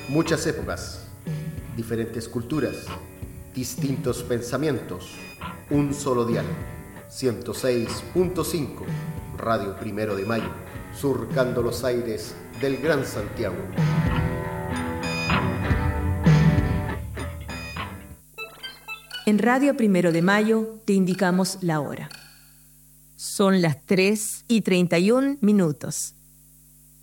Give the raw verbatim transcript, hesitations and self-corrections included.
Muchas épocas, diferentes culturas, distintos pensamientos, un solo dial. ciento seis punto cinco, Radio Primero de Mayo, surcando los aires del Gran Santiago. En Radio Primero de Mayo te indicamos la hora. Son las tres y treinta y un minutos.